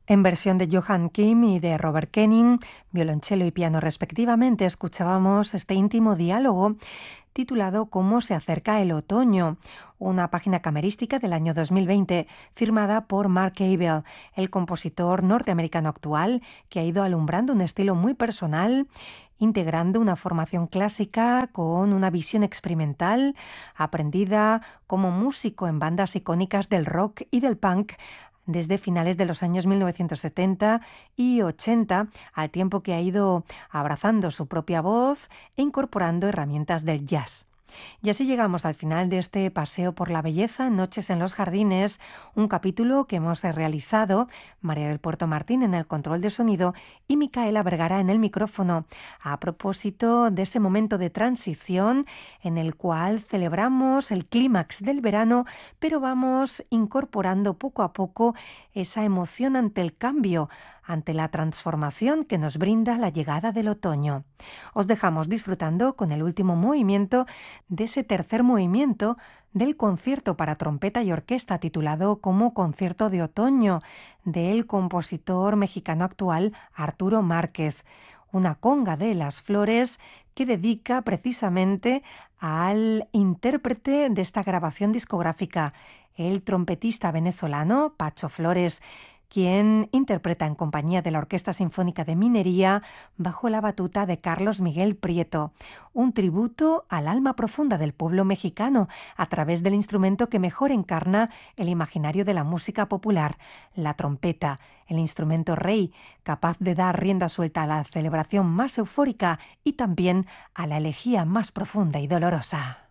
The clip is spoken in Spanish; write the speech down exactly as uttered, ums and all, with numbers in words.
En versión de Johan Kim y de Robert Kenning, violonchelo y piano respectivamente, escuchábamos este íntimo diálogo titulado Cómo se acerca el otoño, una página camerística del año dos mil veinte firmada por Mark Abel, el compositor norteamericano actual que ha ido alumbrando un estilo muy personal, integrando una formación clásica con una visión experimental, aprendida como músico en bandas icónicas del rock y del punk, desde finales de los años mil novecientos setenta y ochenta, al tiempo que ha ido abrazando su propia voz e incorporando herramientas del jazz. Y así llegamos al final de este paseo por la belleza, Noches en los Jardines, un capítulo que hemos realizado María del Puerto Martín en el control de sonido y Micaela Vergara en el micrófono, a propósito de ese momento de transición en el cual celebramos el clímax del verano, pero vamos incorporando poco a poco esa emoción ante el cambio, ante la transformación que nos brinda la llegada del otoño. Os dejamos disfrutando con el último movimiento de ese tercer movimiento del concierto para trompeta y orquesta titulado como Concierto de Otoño del compositor mexicano actual Arturo Márquez, una conga de las flores que dedica precisamente al intérprete de esta grabación discográfica, el trompetista venezolano Pacho Flores, quien interpreta en compañía de la Orquesta Sinfónica de Minería bajo la batuta de Carlos Miguel Prieto, un tributo al alma profunda del pueblo mexicano a través del instrumento que mejor encarna el imaginario de la música popular, la trompeta, el instrumento rey, capaz de dar rienda suelta a la celebración más eufórica y también a la elegía más profunda y dolorosa.